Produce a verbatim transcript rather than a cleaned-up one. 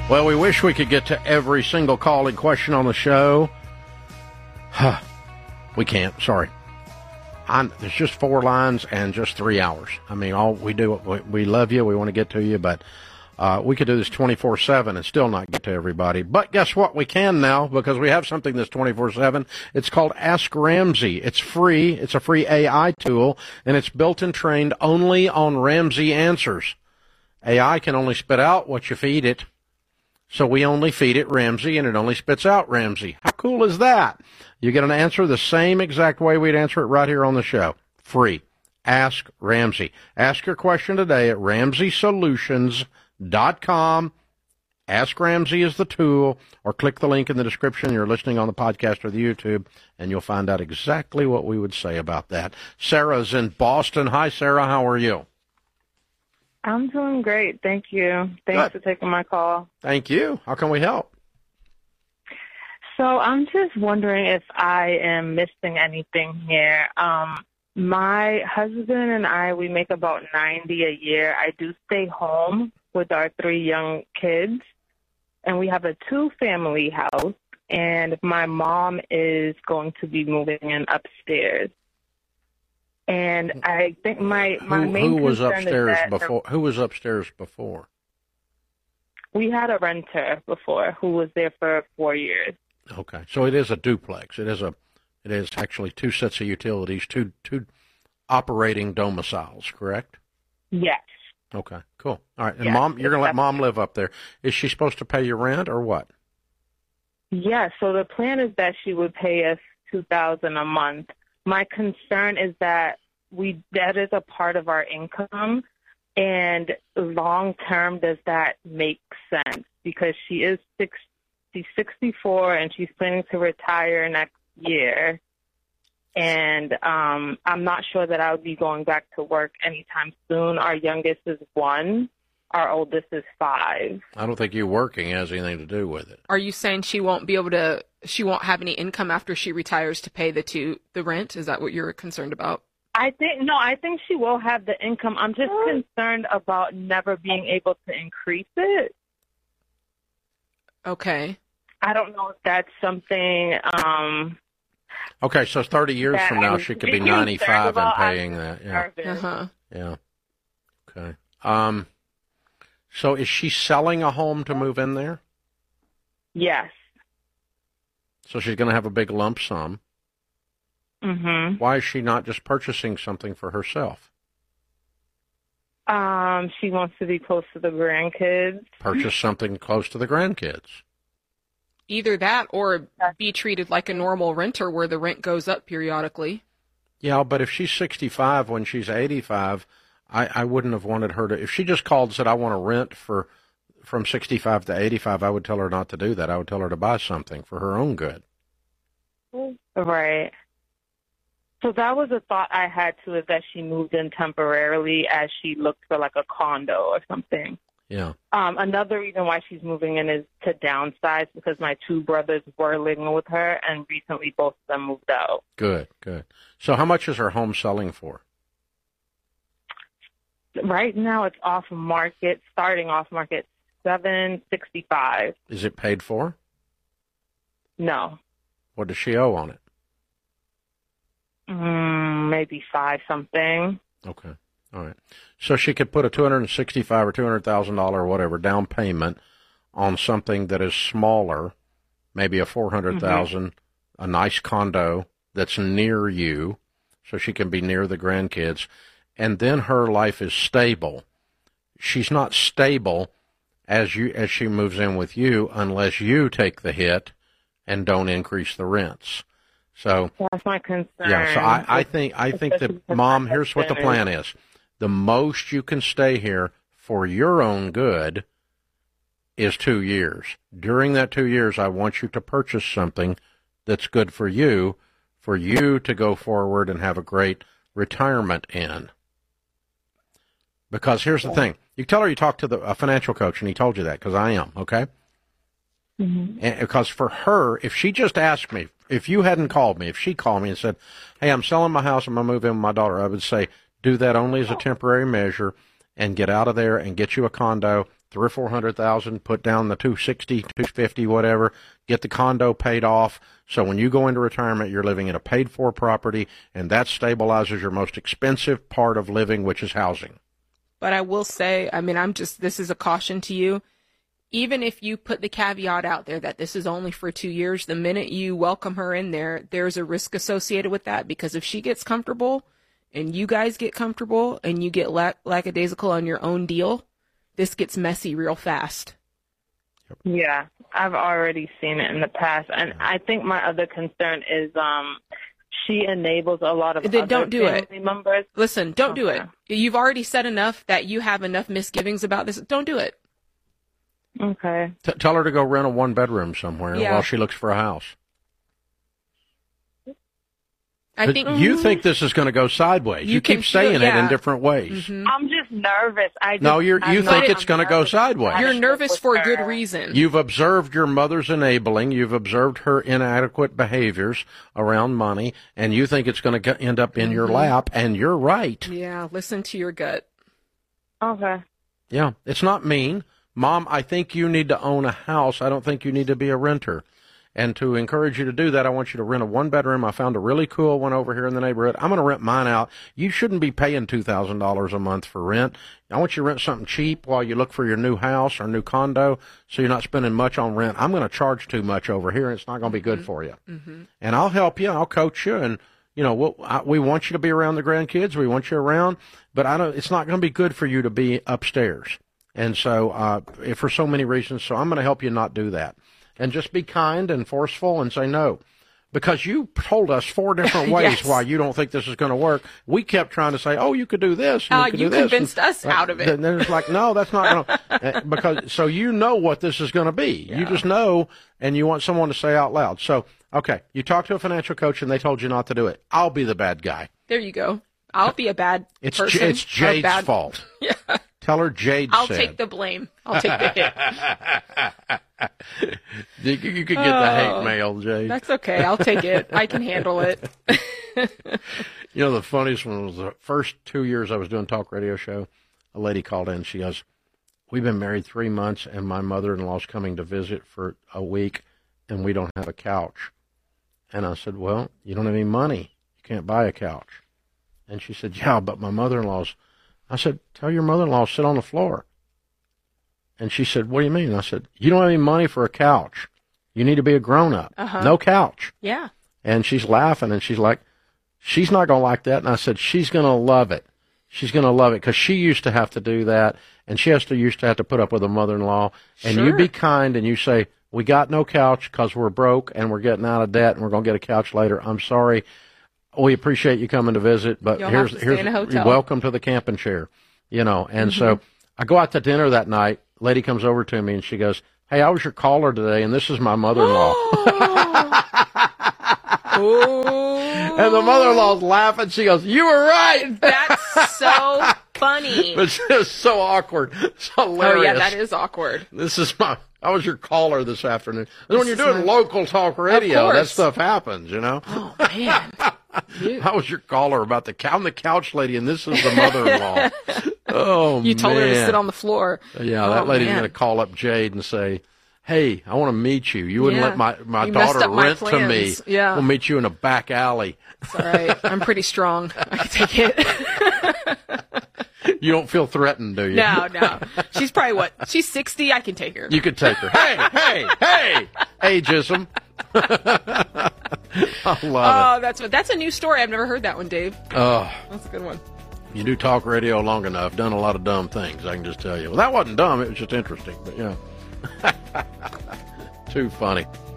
Well, we wish we could get to every single call and question on the show. Huh. We can't. Sorry. I'm, there's just four lines and just three hours. I mean, all we do, we, we love you. We want to get to you, but uh, we could do this twenty-four seven and still not get to everybody. But guess what? We can now because we have something that's twenty-four seven. It's called Ask Ramsey. It's free. It's a free A I tool, and it's built and trained only on Ramsey answers. A I can only spit out what you feed it. So we only feed it Ramsey, and it only spits out Ramsey. How cool is that? You get an answer the same exact way we'd answer it right here on the show. Free. Ask Ramsey. Ask your question today at ramsey solutions dot com. Ask Ramsey is the tool, or click the link in the description. You're listening on the podcast or the YouTube, and you'll find out exactly what we would say about that. Sarah's in Boston. Hi, Sarah. How are you? I'm doing great. Thank you. Thanks Good. for taking my call. Thank you. How can we help? So I'm just wondering if I am missing anything here. Um, my husband and I, we make about ninety a year. I do stay home with our three young kids, and we have a two-family house, and my mom is going to be moving in upstairs. And I think my, my who, main who was concern upstairs is that before? Who was upstairs before? We had a renter before who was there for four years. Okay, so it is a duplex. It is a, it is actually two sets of utilities, two two operating domiciles, correct? Yes. Okay, cool. All right, and yes, mom, you're gonna let mom live up there. Is she supposed to pay you rent or what? Yes. So the plan is that she would pay us two thousand a month. My concern is that we that is a part of our income, and long term, does that make sense? Because she is six, she's sixty-four, and she's planning to retire next year, and um, I'm not sure that I would be going back to work anytime soon. Our youngest is one. Our oldest is five. I don't think you working has anything to do with it. Are you saying she won't be able to, she won't have any income after she retires to pay the two, the rent? Is that what you're concerned about? I think, no, I think she will have the income. I'm just concerned about never being able to increase it. Okay. I don't know if that's something, um... Okay, so thirty years from now, she could be ninety-five and paying that. Yeah. Uh-huh. Yeah. Okay. Um... So is she selling a home to move in there? Yes. So she's going to have a big lump sum. Mm-hmm. Why is she not just purchasing something for herself? Um, she wants to be close to the grandkids. Purchase something close to the grandkids. Either that or be treated like a normal renter where the rent goes up periodically. Yeah, but if she's sixty-five when she's eighty-five... I, I wouldn't have wanted her to, if she just called and said, I want to rent for from sixty-five to eighty-five, I would tell her not to do that. I would tell her to buy something for her own good. Right. So that was a thought I had too, is that she moved in temporarily as she looked for like a condo or something. Yeah. Um, another reason why she's moving in is to downsize because my two brothers were living with her and recently both of them moved out. Good, good. So how much is her home selling for? Right now, it's off market, starting off market, seven sixty five. Is it paid for? No. What does she owe on it? Mm, maybe five something. Okay, all right. So she could put a two hundred sixty five or two hundred thousand dollar or whatever down payment on something that is smaller, maybe a four hundred thousand, mm-hmm. a nice condo that's near you, so she can be near the grandkids. And then her life is stable. She's not stable as you as she moves in with you unless you take the hit and don't increase the rents. So that's my concern. Yeah, so I, I think I think that Mom, here's what the plan is. The most you can stay here for your own good is two years. During that two years, I want you to purchase something that's good for you, for you to go forward and have a great retirement in. Because here's the thing. You tell her you talked to the, a financial coach, and he told you that, because I am, okay? Mm-hmm. And because for her, if she just asked me, if you hadn't called me, if she called me and said, hey, I'm selling my house, I'm going to move in with my daughter, I would say, do that only as a temporary measure and get out of there and get you a condo three or four hundred thousand, put down the two sixty, two fifty, whatever, get the condo paid off. So when you go into retirement, you're living in a paid for property, and that stabilizes your most expensive part of living, which is housing. But I will say, I mean, I'm just, this is a caution to you. Even if you put the caveat out there that this is only for two years, the minute you welcome her in there, there's a risk associated with that, because if she gets comfortable and you guys get comfortable and you get lack- lackadaisical on your own deal, this gets messy real fast. Yeah, I've already seen it in the past. And I think my other concern is um, she enables a lot of Then other don't do family it. members. Listen, don't Okay. do it. You've already said enough that you have enough misgivings about this. Don't do it. Okay. T- tell her to go rent a one-bedroom somewhere Yeah. while she looks for a house. I But think you think this is going to go sideways. You, You keep can saying feel- it in yeah. different ways. Mhm. I'm just nervous. I just, No, you're- I'm you not- think it's I'm gonna go nervous. sideways. I You're live nervous with for her. good reason. You've observed your mother's enabling. You've observed her inadequate behaviors around money, and you think it's going to end up in your lap, and you're right. Yeah, listen to your gut. Okay. Yeah, it's not mean. Mom, I think you need to own a house. I don't think you need to be a renter. And to encourage you to do that, I want you to rent a one-bedroom. I found a really cool one over here in the neighborhood. I'm going to rent mine out. You shouldn't be paying two thousand dollars a month for rent. I want you to rent something cheap while you look for your new house or new condo, so you're not spending much on rent. I'm going to charge too much over here, and it's not going to be good for you. Mm-hmm. And I'll help you. I'll coach you. And, you know, we'll, I, we want you to be around the grandkids. We want you around. But I don't. It's not going to be good for you to be upstairs. And so uh, for so many reasons, so I'm going to help you not do that. And just be kind and forceful and say no. Because you told us four different ways Yes. why you don't think this is going to work. We kept trying to say, oh, you could do this. And Uh, you could you do this. convinced and, us out of it. And then it's like, no, that's not going to. Because so you know what this is going to be. Yeah. You just know, and you want someone to say out loud. So, okay, you talked to a financial coach and they told you not to do it. I'll be the bad guy. There you go. I'll be a bad It's person. J- it's or Jade's bad- fault. Yeah. Tell her Jade I'll said. take the blame. I'll take the hit. you, you could get the hate Oh. mail, Jade. That's okay. I'll take it. I can handle it. You know, the funniest one was the first two years I was doing talk radio show. A lady called in. She goes, we've been married three months, and my mother-in-law's coming to visit for a week, and we don't have a couch. And I said, well, you don't have any money. You can't buy a couch. And she said, yeah, but my mother-in-law's. I said, tell your mother-in-law to sit on the floor. And she said, what do you mean? I said, you don't have any money for a couch. You need to be a grown-up. Uh-huh. No couch. Yeah. And she's laughing, and she's like, she's not going to like that. And I said, she's going to love it. She's going to love it because she used to have to do that, and she has to used to have to put up with a mother-in-law. And Sure. you be kind, and you say, we got no couch because we're broke, and we're getting out of debt, and we're going to get a couch later. I'm sorry. We appreciate you coming to visit, but You'll here's have to stay here's in a hotel. welcome to the camping chair, you know. And so I go out to dinner that night. Lady comes over to me and she goes, "Hey, I was your caller today, and this is my mother-in-law." Oh. And the mother-in-law's laughing. She goes, "You were right." That's so funny. It's just so awkward. It's hilarious. Oh, yeah, that is awkward. This is my. I was your caller this afternoon. And when This you're is doing my- local talk radio, that course. stuff happens, you know. Oh, man. You, I was your caller about the I'm the couch lady, and this is the mother-in-law. Oh, you told her to man. sit on the floor. Yeah, Oh, that lady's man. going to call up Jade and say, "Hey, I want to meet you. You wouldn't Yeah. let my, my You messed daughter up my rent to me. plans. Yeah. We'll meet you in a back alley." It's all right. I'm pretty strong. I can take it. You don't feel threatened, do you? No, no. She's probably what? She's sixty. I can take her. You could take her. Hey, hey, hey, ageism. I love Oh, that's what. That's a new story. I've never heard that one, Dave. it. Oh, That's a good one. you do talk radio long enough, done a lot of dumb things, I can just tell you. Well, that wasn't dumb. It was just interesting, but, you know. Too funny.